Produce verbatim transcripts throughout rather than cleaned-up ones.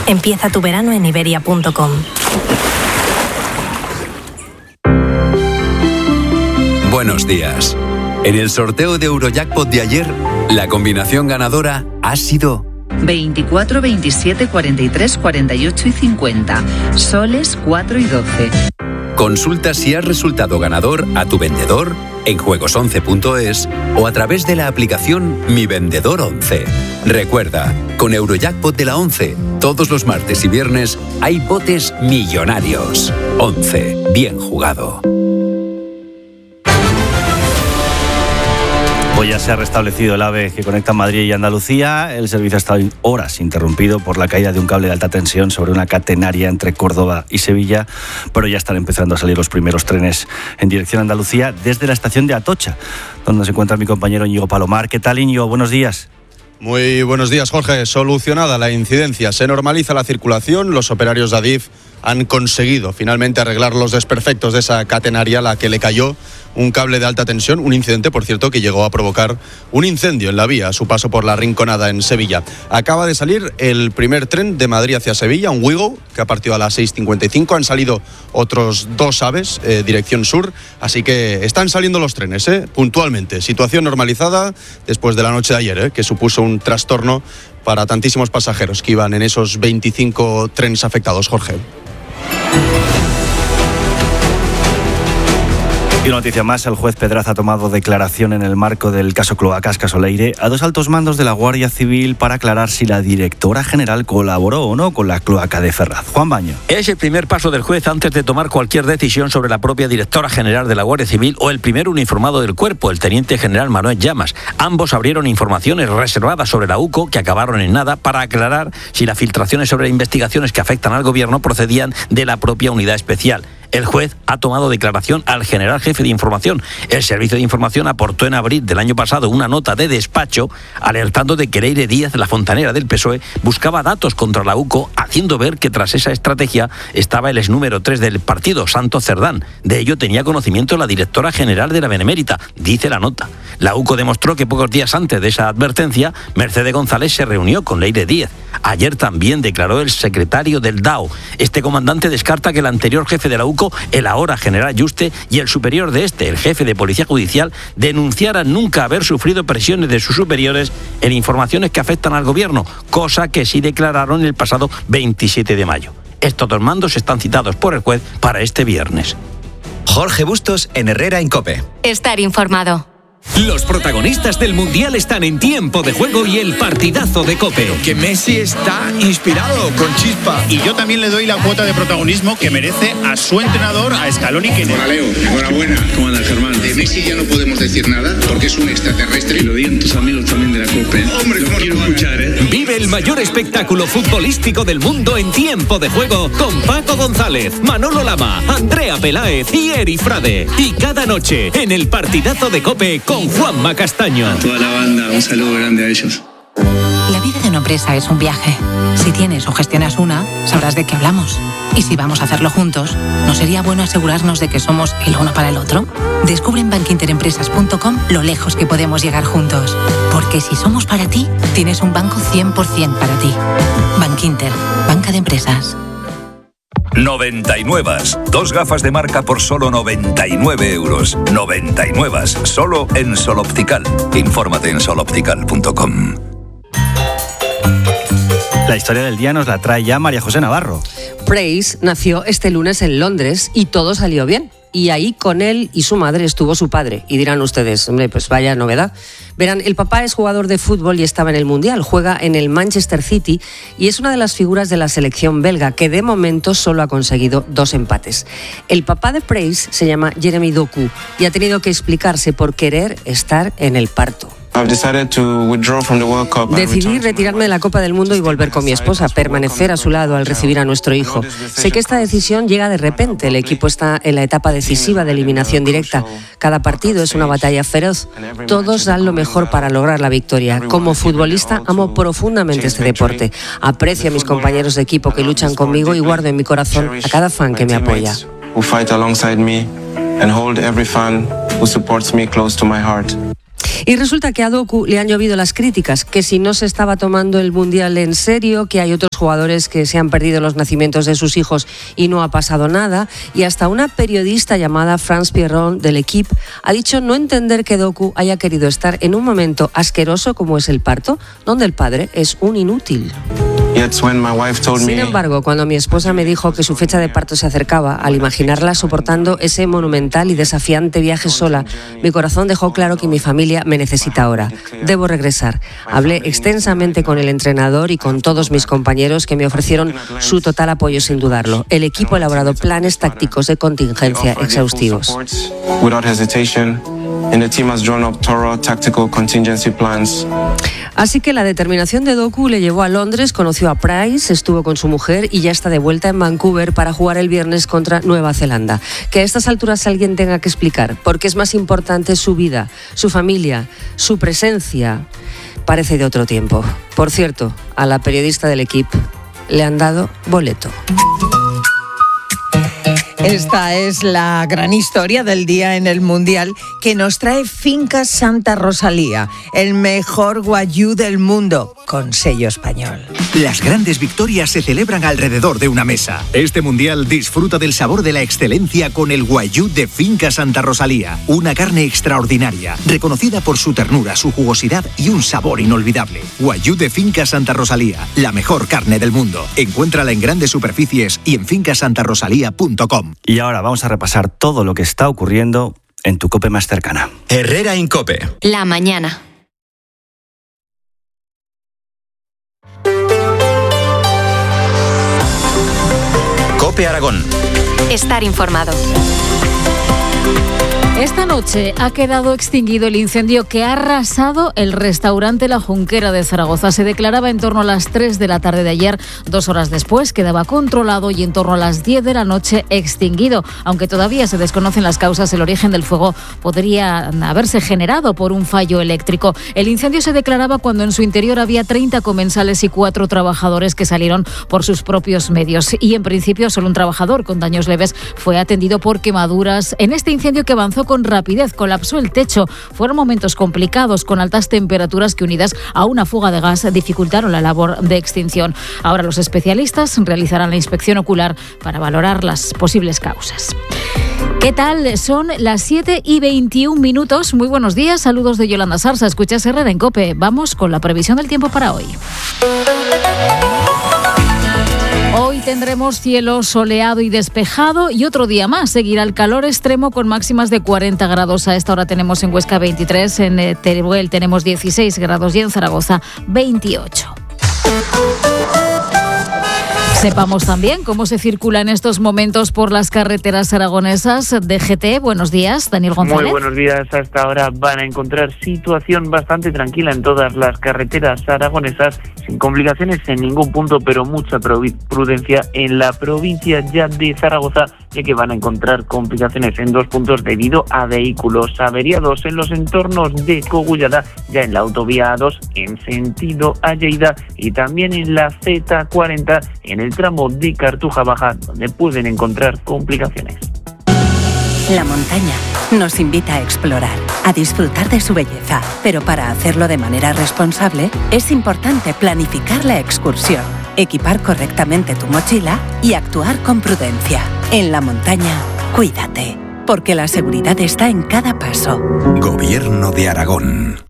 Empieza tu verano en iberia punto com. Buenos días. En el sorteo de Eurojackpot de ayer, la combinación ganadora ha sido veinticuatro, veintisiete, cuarenta y tres, cuarenta y ocho y cincuenta. Soles cuatro y doce. Consulta si has resultado ganador a tu vendedor en juegos once punto es o a través de la aplicación Mi Vendedor once. Recuerda, con Eurojackpot de la once, todos los martes y viernes hay botes millonarios. once. Bien jugado. Hoy ya se ha restablecido el AVE que conecta Madrid y Andalucía. El servicio ha estado horas interrumpido por la caída de un cable de alta tensión sobre una catenaria entre Córdoba y Sevilla, pero ya están empezando a salir los primeros trenes en dirección a Andalucía desde la estación de Atocha, donde se encuentra mi compañero Íñigo Palomar. ¿Qué tal, Íñigo? Buenos días. Muy buenos días, Jorge. Solucionada la incidencia, se normaliza la circulación. Los operarios de Adif han conseguido finalmente arreglar los desperfectos de esa catenaria a la que le cayó un cable de alta tensión, un incidente, por cierto, que llegó a provocar un incendio en la vía a su paso por la Rinconada en Sevilla. Acaba de salir el primer tren de Madrid hacia Sevilla, un Wigo, que ha partido a las seis cincuenta y cinco. Han salido otros dos aves, eh, dirección sur, así que están saliendo los trenes, eh, puntualmente. Situación normalizada después de la noche de ayer, eh, que supuso un trastorno para tantísimos pasajeros que iban en esos veinticinco trenes afectados, Jorge. Y una noticia más, el juez Pedraza ha tomado declaración en el marco del caso Cloacas Casoleire a dos altos mandos de la Guardia Civil para aclarar si la directora general colaboró o no con la cloaca de Ferraz. Juan Baño. Es el primer paso del juez antes de tomar cualquier decisión sobre la propia directora general de la Guardia Civil o el primer uniformado del cuerpo, el teniente general Manuel Llamas. Ambos abrieron informaciones reservadas sobre la U C O que acabaron en nada para aclarar si las filtraciones sobre investigaciones que afectan al gobierno procedían de la propia unidad especial. El juez ha tomado declaración al general jefe de información. El Servicio de Información aportó en abril del año pasado una nota de despacho alertando de que Leire Díaz, la fontanera del P S O E, buscaba datos contra la U C O, haciendo ver que tras esa estrategia estaba el ex número tres del partido, Santos Cerdán. De ello tenía conocimiento la directora general de la Benemérita, dice la nota. La U C O demostró que pocos días antes de esa advertencia, Mercedes González se reunió con Leire Díaz. Ayer también declaró el secretario del D A O. Este comandante descarta que el anterior jefe de la U C O, el ahora general Yuste, y el superior de este, el jefe de Policía Judicial, denunciaran nunca haber sufrido presiones de sus superiores en informaciones que afectan al gobierno, cosa que sí declararon el pasado veintisiete de mayo. Estos dos mandos están citados por el juez para este viernes. Jorge Bustos en Herrera en COPE. Estar informado. Los protagonistas del Mundial están en Tiempo de Juego y el partidazo de COPE. Que Messi está inspirado, con chispa. Y yo también le doy la cuota de protagonismo que merece a su entrenador, a Scaloni. Que Hola Leo, enhorabuena. ¿Cómo anda, Germán? De Messi ya no podemos decir nada porque es un extraterrestre. Y lo digan tus amigos también de la COPE. Hombre, lo quiero escuchar, ¿eh? Vive el mayor espectáculo futbolístico del mundo en Tiempo de Juego con Paco González, Manolo Lama, Andrea Peláez y Eri Frade. Y cada noche en el partidazo de COPE con Juanma Castaño. A toda la banda, un saludo grande a ellos. La vida de una empresa es un viaje. Si tienes o gestionas una, sabrás de qué hablamos. Y si vamos a hacerlo juntos, ¿no sería bueno asegurarnos de que somos el uno para el otro? Descubre en bankinterempresas punto com lo lejos que podemos llegar juntos. Porque si somos para ti, tienes un banco cien por ciento para ti. Bankinter, banca de empresas. noventa y nueve. Dos gafas de marca por solo noventa y nueve euros. noventa y nueve. Solo en Sol Optical. Infórmate en sol optical punto com. La historia del día nos la trae ya María José Navarro. Price nació este lunes en Londres y todo salió bien. Y ahí con él y su madre estuvo su padre. Y dirán ustedes, hombre, pues vaya novedad. Verán, el papá es jugador de fútbol y estaba en el Mundial. Juega en el Manchester City y es una de las figuras de la selección belga que de momento solo ha conseguido dos empates. El papá de Price se llama Jeremy Doku y ha tenido que explicarse por querer estar en el parto. Decidí retirarme de la Copa del Mundo y volver con mi esposa, permanecer a su lado al recibir a nuestro hijo. Sé que esta decisión llega de repente. El equipo está en la etapa decisiva de eliminación directa. Cada partido es una batalla feroz. Todos dan lo mejor para lograr la victoria. Como futbolista, amo profundamente este deporte. Aprecio a mis compañeros de equipo que luchan conmigo y guardo en mi corazón a cada fan que me apoya. Y resulta que a Doku le han llovido las críticas, que si no se estaba tomando el Mundial en serio, que hay otros jugadores que se han perdido los nacimientos de sus hijos y no ha pasado nada, y hasta una periodista llamada France Pierron del Equipe ha dicho no entender que Doku haya querido estar en un momento asqueroso como es el parto, donde el padre es un inútil. Sin embargo, cuando mi esposa me dijo que su fecha de parto se acercaba, al imaginarla soportando ese monumental y desafiante viaje sola, mi corazón dejó claro que mi familia me necesita ahora. Debo regresar. Hablé extensamente con el entrenador y con todos mis compañeros que me ofrecieron su total apoyo sin dudarlo. El equipo ha elaborado planes tácticos de contingencia exhaustivos. And the team has drawn up thorough tactical contingency plans. Así que la determinación de Doku le llevó a Londres, conoció a Price, estuvo con su mujer y ya está de vuelta en Vancouver para jugar el viernes contra Nueva Zelanda. Que a estas alturas alguien tenga que explicar por qué es más importante su vida, su familia, su presencia, parece de otro tiempo. Por cierto, a la periodista del Equipe le han dado boleto. Esta es la gran historia del día en el Mundial que nos trae Fincas Santa Rosalía, el mejor guayú del mundo, con sello español. Las grandes victorias se celebran alrededor de una mesa. Este Mundial disfruta del sabor de la excelencia con el guayú de Fincas Santa Rosalía, una carne extraordinaria, reconocida por su ternura, su jugosidad y un sabor inolvidable. Guayú de Fincas Santa Rosalía, la mejor carne del mundo. Encuéntrala en grandes superficies y en fincas santa rosalía punto com. Y ahora vamos a repasar todo lo que está ocurriendo en tu COPE más cercana. Herrera Incope. La mañana. COPE Aragón. Estar informado. Esta noche ha quedado extinguido el incendio que ha arrasado el restaurante La Junquera de Zaragoza. Se declaraba en torno a las tres de la tarde de ayer. Dos horas después quedaba controlado y en torno a las diez de la noche extinguido. Aunque todavía se desconocen las causas, el origen del fuego podría haberse generado por un fallo eléctrico. El incendio se declaraba cuando en su interior había treinta comensales y cuatro trabajadores que salieron por sus propios medios. Y en principio solo un trabajador con daños leves fue atendido por quemaduras. En este incendio que avanzó con rapidez, colapsó el techo. Fueron momentos complicados con altas temperaturas que, unidas a una fuga de gas, dificultaron la labor de extinción. Ahora los especialistas realizarán la inspección ocular para valorar las posibles causas. ¿Qué tal? Son las siete y veintiún minutos. Muy buenos días. Saludos de Yolanda Sarsa. Escuchas Herrera en COPE. Vamos con la previsión del tiempo para hoy. Hoy tendremos cielo soleado y despejado y otro día más. Seguirá el calor extremo con máximas de cuarenta grados. A esta hora tenemos en Huesca veintitrés, en Teruel tenemos dieciséis grados y en Zaragoza veintiocho. Sepamos también cómo se circula en estos momentos por las carreteras aragonesas. D G T, buenos días, Daniel González. Muy buenos días. Hasta ahora van a encontrar situación bastante tranquila en todas las carreteras aragonesas, sin complicaciones en ningún punto, pero mucha prudencia en la provincia ya de Zaragoza, ya que van a encontrar complicaciones en dos puntos debido a vehículos averiados en los entornos de Cogullada, ya en la autovía A dos en sentido a Lleida y también en la Z cuarenta en el tramo de Cartuja Baja, donde pueden encontrar complicaciones. La montaña nos invita a explorar, a disfrutar de su belleza, pero para hacerlo de manera responsable es importante planificar la excursión, equipar correctamente tu mochila y actuar con prudencia. En la montaña, cuídate, porque la seguridad está en cada paso. Gobierno de Aragón.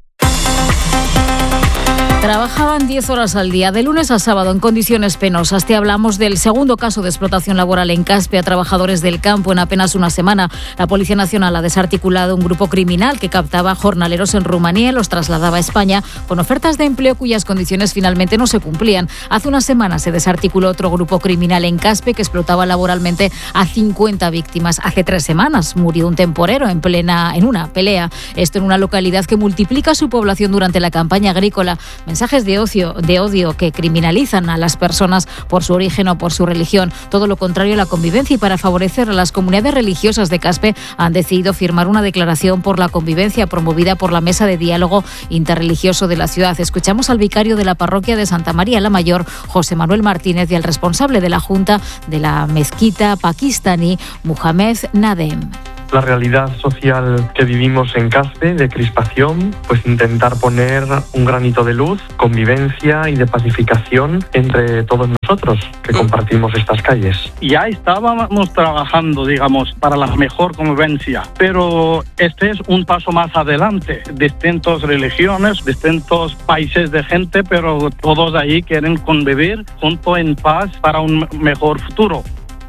Trabajaban diez horas al día, de lunes a sábado, en condiciones penosas. Te hablamos del segundo caso de explotación laboral en Caspe a trabajadores del campo en apenas una semana. La Policía Nacional ha desarticulado un grupo criminal que captaba jornaleros en Rumanía y los trasladaba a España con ofertas de empleo cuyas condiciones finalmente no se cumplían. Hace una semana se desarticuló otro grupo criminal en Caspe que explotaba laboralmente a cincuenta víctimas. Hace tres semanas murió un temporero en plena en una pelea. Esto en una localidad que multiplica su población durante la campaña agrícola. Mensajes de odio, de odio que criminalizan a las personas por su origen o por su religión. Todo lo contrario a la convivencia, y para favorecer a las comunidades religiosas de Caspe han decidido firmar una declaración por la convivencia promovida por la Mesa de Diálogo Interreligioso de la ciudad. Escuchamos al vicario de la parroquia de Santa María la Mayor, José Manuel Martínez, y al responsable de la Junta de la mezquita pakistaní, Mohamed Nadem. la realidad social que vivimos en Caspe, de crispación, pues intentar poner un granito de luz, convivencia y de pacificación entre todos nosotros que compartimos estas calles. Ya estábamos trabajando, digamos, para la mejor convivencia, pero este es un paso más adelante. Distintas religiones, distintos países de gente, pero todos ahí quieren convivir juntos en paz para un mejor futuro.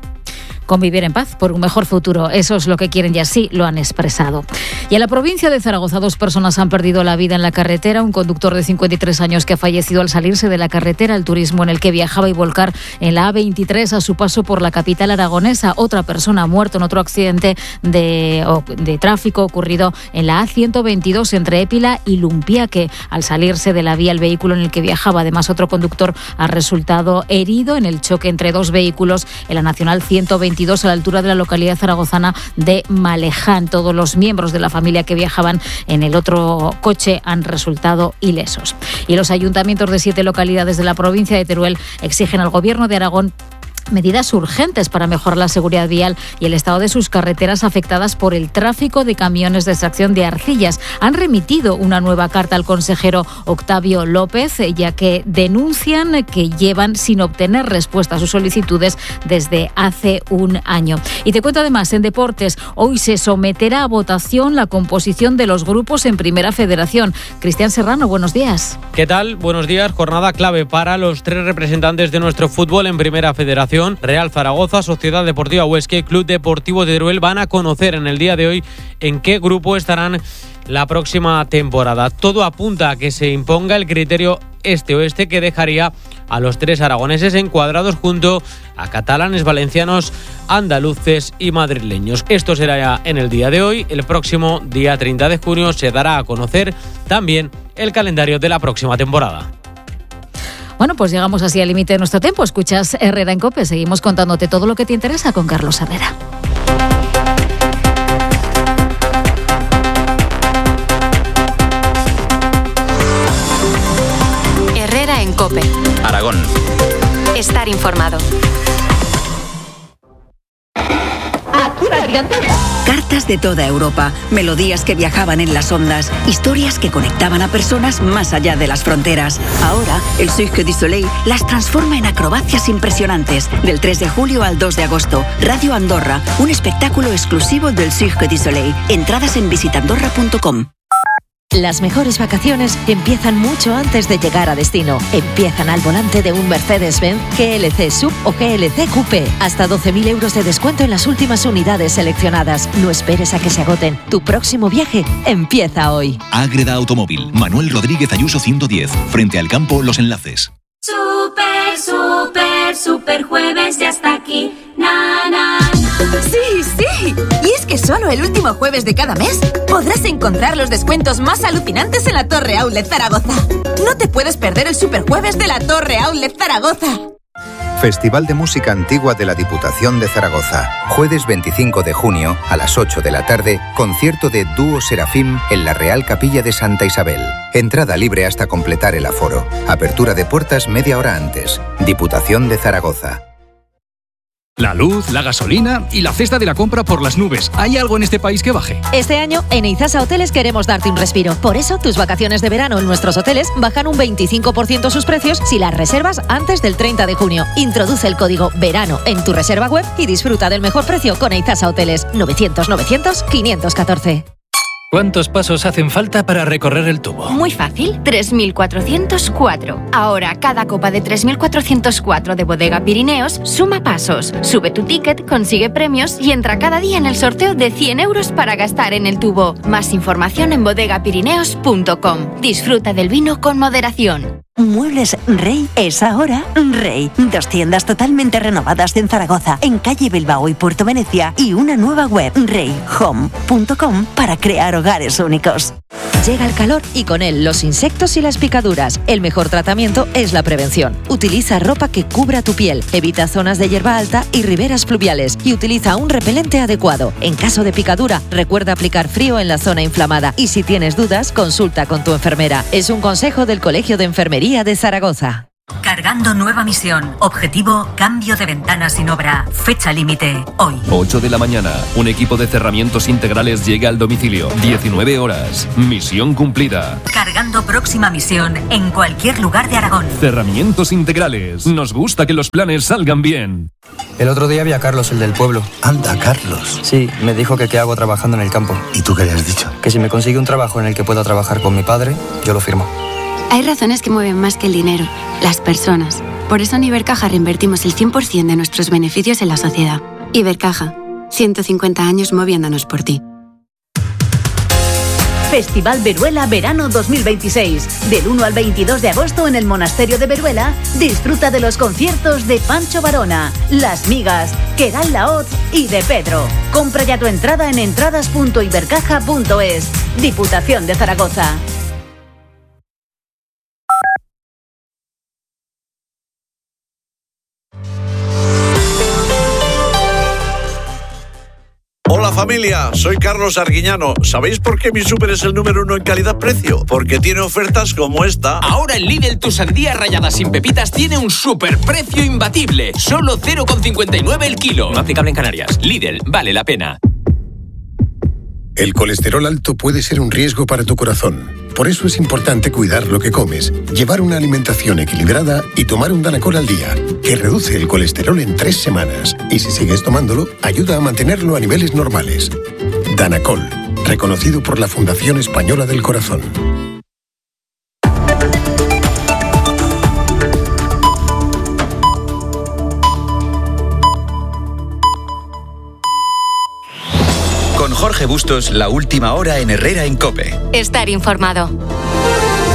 Convivir en paz por un mejor futuro. Eso es lo que quieren y así lo han expresado. Y en la provincia de Zaragoza, dos personas han perdido la vida en la carretera. Un conductor de cincuenta y tres años que ha fallecido al salirse de la carretera, el turismo en el que viajaba y volcar en la A veintitrés a su paso por la capital aragonesa. Otra persona ha muerto en otro accidente de, de tráfico ocurrido en la A ciento veintidós entre Épila y Lumpiaque. Al salirse de la vía el vehículo en el que viajaba, además otro conductor ha resultado herido en el choque entre dos vehículos en la Nacional ciento veintidós a la altura de la localidad zaragozana de Maleján. Todos los miembros de la familia que viajaban en el otro coche han resultado ilesos. Y los ayuntamientos de siete localidades de la provincia de Teruel exigen al Gobierno de Aragón medidas urgentes para mejorar la seguridad vial y el estado de sus carreteras afectadas por el tráfico de camiones de extracción de arcillas. Han remitido una nueva carta al consejero Octavio López, ya que denuncian que llevan sin obtener respuesta a sus solicitudes desde hace un año. Y te cuento además, en deportes, hoy se someterá a votación la composición de los grupos en Primera Federación. Cristian Serrano, buenos días. ¿Qué tal? Buenos días. Jornada clave para los tres representantes de nuestro fútbol en Primera Federación. Real Zaragoza, Sociedad Deportiva Huesca y Club Deportivo de Teruel van a conocer en el día de hoy en qué grupo estarán la próxima temporada. Todo apunta a que se imponga el criterio este-oeste, que dejaría a los tres aragoneses encuadrados junto a catalanes, valencianos, andaluces y madrileños. Esto será ya en el día de hoy. El próximo día treinta de junio se dará a conocer también el calendario de la próxima temporada. Bueno, pues llegamos así al límite de nuestro tiempo. Escuchas Herrera en COPE. Seguimos contándote todo lo que te interesa con Carlos Herrera. Herrera en COPE. Aragón. Estar informado. Cartas de toda Europa, melodías que viajaban en las ondas, historias que conectaban a personas más allá de las fronteras. Ahora, el Cirque du Soleil las transforma en acrobacias impresionantes. Del tres de julio al dos de agosto, Radio Andorra, un espectáculo exclusivo del Cirque du Soleil. Entradas en visitandorra punto com. Las mejores vacaciones empiezan mucho antes de llegar a destino. Empiezan al volante de un Mercedes-Benz G L C Sub o G L C Coupé. Hasta doce mil euros de descuento en las últimas unidades seleccionadas. No esperes a que se agoten. Tu próximo viaje empieza hoy. Ágreda Automóvil. Manuel Rodríguez Ayuso ciento diez. Frente al campo, Los Enlaces. Super, super, super jueves ya está aquí. Na, na, na. ¡Sí, sí! Y es que solo el último jueves de cada mes podrás encontrar los descuentos más alucinantes en la Torre Outlet Zaragoza. No te puedes perder el Superjueves de la Torre Outlet Zaragoza. Festival de Música Antigua de la Diputación de Zaragoza. Jueves veinticinco de junio, a las ocho de la tarde, concierto de Dúo Serafín en la Real Capilla de Santa Isabel. Entrada libre hasta completar el aforo. Apertura de puertas media hora antes. Diputación de Zaragoza. La luz, la gasolina y la cesta de la compra por las nubes. ¿Hay algo en este país que baje? Este año en Eizasa Hoteles queremos darte un respiro. Por eso tus vacaciones de verano en nuestros hoteles bajan un veinticinco por ciento sus precios si las reservas antes del treinta de junio. Introduce el código VERANO en tu reserva web y disfruta del mejor precio con Eizasa Hoteles. novecientos novecientos quinientos catorce. ¿Cuántos pasos hacen falta para recorrer el tubo? Muy fácil, tres mil cuatrocientos cuatro. Ahora, cada copa de tres mil cuatrocientos cuatro de Bodega Pirineos suma pasos. Sube tu ticket, consigue premios y entra cada día en el sorteo de cien euros para gastar en el tubo. Más información en bodega pirineos punto com. Disfruta del vino con moderación. Muebles Rey es ahora Rey. Dos tiendas totalmente renovadas en Zaragoza, en calle Bilbao y Puerto Venecia, y una nueva web, rey home punto com, para crear hogares únicos. Llega el calor y con él los insectos y las picaduras. El mejor tratamiento es la prevención. Utiliza ropa que cubra tu piel, evita zonas de hierba alta y riberas pluviales y utiliza un repelente adecuado. En caso de picadura, recuerda aplicar frío en la zona inflamada y si tienes dudas, consulta con tu enfermera. Es un consejo del Colegio de Enfermería de Zaragoza. Cargando nueva misión. Objetivo, cambio de ventana sin obra. Fecha límite, hoy. ocho de la mañana. Un equipo de cerramientos integrales llega al domicilio. diecinueve horas. Misión cumplida. Cargando próxima misión en cualquier lugar de Aragón. Cerramientos integrales. Nos gusta que los planes salgan bien. El otro día vi a Carlos, el del pueblo. Anda, Carlos. Sí, me dijo que qué hago trabajando en el campo. ¿Y tú qué le has dicho? Que si me consigue un trabajo en el que pueda trabajar con mi padre, yo lo firmo. Hay razones que mueven más que el dinero, las personas. Por eso en Ibercaja reinvertimos el cien por ciento de nuestros beneficios en la sociedad. Ibercaja, ciento cincuenta años moviéndonos por ti. Festival Veruela Verano dos mil veintiséis. Del uno al veintidós de agosto en el Monasterio de Veruela, disfruta de los conciertos de Pancho Varona, Las Migas, Queral Laoz y de Pedro. Compra ya tu entrada en entradas punto ibercaja punto es. Diputación de Zaragoza. Hola familia, soy Carlos Arguiñano. ¿Sabéis por qué mi súper es el número uno en calidad-precio? Porque tiene ofertas como esta. Ahora en Lidl tu sandía rallada sin pepitas tiene un superprecio imbatible. Solo cero coma cincuenta y nueve el kilo. No aplicable en Canarias. Lidl, vale la pena. El colesterol alto puede ser un riesgo para tu corazón. Por eso es importante cuidar lo que comes, llevar una alimentación equilibrada y tomar un Danacol al día, que reduce el colesterol en tres semanas. Y si sigues tomándolo, ayuda a mantenerlo a niveles normales. Danacol, reconocido por la Fundación Española del Corazón. Con Jorge Bustos, la última hora en Herrera en COPE. Estar informado.